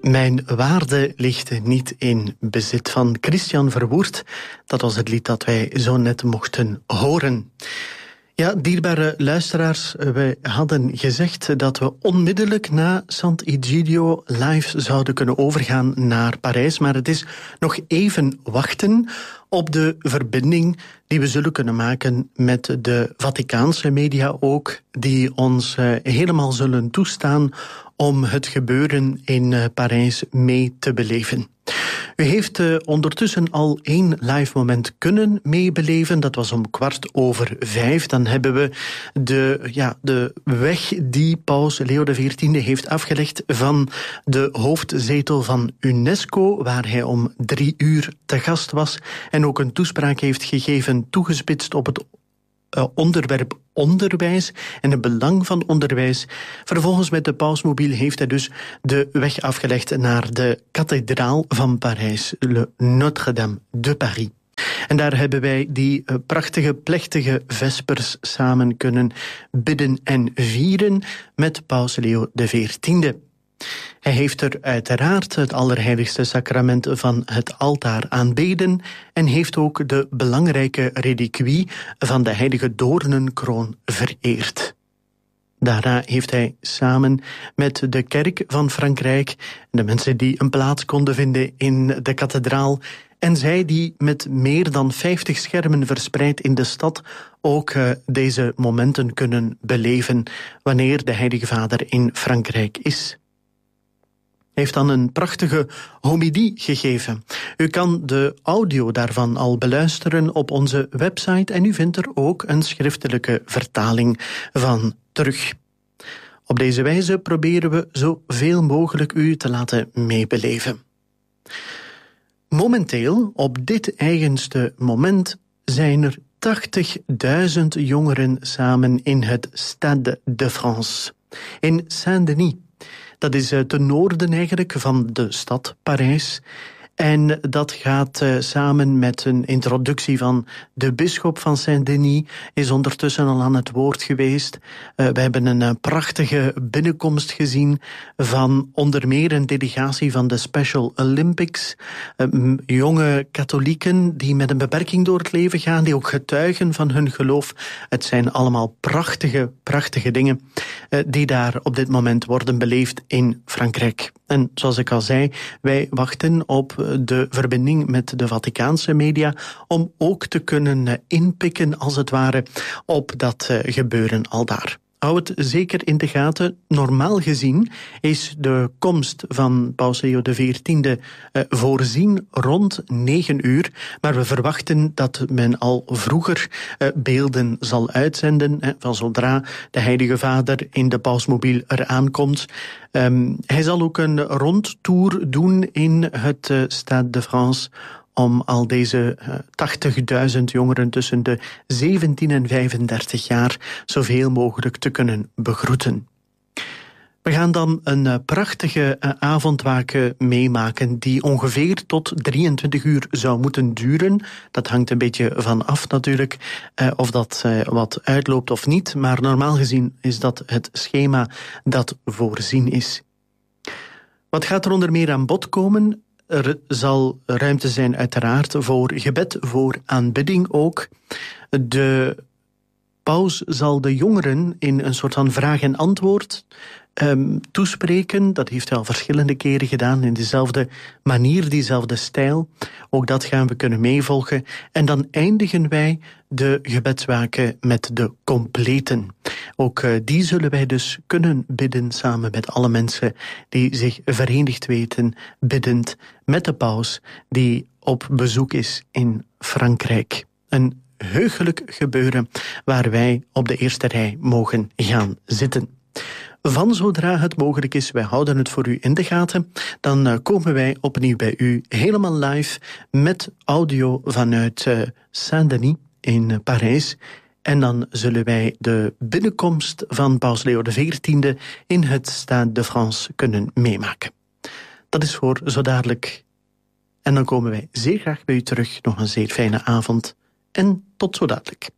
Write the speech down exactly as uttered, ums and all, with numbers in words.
Mijn waarde ligt niet in bezit van Christian Verwoerd. Dat was het lied dat wij zo net mochten horen. Ja, dierbare luisteraars, we hadden gezegd dat we onmiddellijk na Sant'Egidio live zouden kunnen overgaan naar Parijs. Maar het is nog even wachten op de verbinding die we zullen kunnen maken met de Vaticaanse media ook, die ons uh, helemaal zullen toestaan om het gebeuren in uh, Parijs mee te beleven. U heeft uh, ondertussen al één live moment kunnen meebeleven. Dat was om kwart over vijf. Dan hebben we de, ja, de weg die paus Leo de veertiende heeft afgelegd van de hoofdzetel van UNESCO, waar hij om drie uur te gast was en ook een toespraak heeft gegeven toegespitst op het Uh, onderwerp onderwijs en het belang van onderwijs. Vervolgens met de pausmobiel heeft hij dus de weg afgelegd naar de kathedraal van Parijs, le Notre-Dame de Paris. En daar hebben wij die uh, prachtige, plechtige vespers samen kunnen bidden en vieren met paus Leo de veertiende. Hij heeft er uiteraard het allerheiligste sacrament van het altaar aanbeden en heeft ook de belangrijke reliquie van de heilige doornenkroon vereerd. Daarna heeft hij samen met de kerk van Frankrijk, de mensen die een plaats konden vinden in de kathedraal en zij die met meer dan vijftig schermen verspreid in de stad ook uh, deze momenten kunnen beleven wanneer de Heilige Vader in Frankrijk is. Hij heeft dan een prachtige homidie gegeven. U kan de audio daarvan al beluisteren op onze website en u vindt er ook een schriftelijke vertaling van terug. Op deze wijze proberen we zoveel mogelijk u te laten meebeleven. Momenteel, op dit eigenste moment, zijn er tachtigduizend jongeren samen in het Stade de France, in Saint-Denis. Dat is ten noorden eigenlijk van de stad Parijs. En dat gaat uh, samen met een introductie van de bisschop van Saint-Denis, is ondertussen al aan het woord geweest. Uh, we hebben een uh, prachtige binnenkomst gezien van onder meer een delegatie van de Special Olympics. Uh, jonge katholieken die met een beperking door het leven gaan, die ook getuigen van hun geloof. Het zijn allemaal prachtige, prachtige dingen uh, die daar op dit moment worden beleefd in Frankrijk. En zoals ik al zei, wij wachten op de verbinding met de Vaticaanse media om ook te kunnen inpikken, als het ware, op dat gebeuren aldaar. Hou het zeker in de gaten. Normaal gezien is de komst van paus Leo de veertiende uh, voorzien rond negen uur. Maar we verwachten dat men al vroeger uh, beelden zal uitzenden. Hè, van zodra de Heilige Vader in de pausmobiel eraan komt. Um, hij zal ook een rondtour doen in het uh, Stade de France, om al deze uh, tachtigduizend jongeren tussen de zeventien en vijfendertig jaar zoveel mogelijk te kunnen begroeten. We gaan dan een uh, prachtige uh, avondwaken meemaken die ongeveer tot drieëntwintig uur zou moeten duren. Dat hangt een beetje van af natuurlijk, uh, of dat uh, wat uitloopt of niet. Maar normaal gezien is dat het schema dat voorzien is. Wat gaat er onder meer aan bod komen? Er zal ruimte zijn uiteraard voor gebed, voor aanbidding ook. De paus zal de jongeren in een soort van vraag en antwoord um, toespreken. Dat heeft hij al verschillende keren gedaan in dezelfde manier, diezelfde stijl. Ook dat gaan we kunnen meevolgen. En dan eindigen wij de gebedswaken met de completen. Ook uh, die zullen wij dus kunnen bidden samen met alle mensen die zich verenigd weten, biddend met de paus die op bezoek is in Frankrijk. Een heugelijk gebeuren waar wij op de eerste rij mogen gaan zitten. Van zodra het mogelijk is, wij houden het voor u in de gaten, dan uh, komen wij opnieuw bij u helemaal live met audio vanuit uh, Saint-Denis in uh, Parijs. En dan zullen wij de binnenkomst van paus Leo de veertiende in het Stade de France kunnen meemaken. Dat is voor zo dadelijk. En dan komen wij zeer graag bij u terug. Nog een zeer fijne avond en tot zo dadelijk.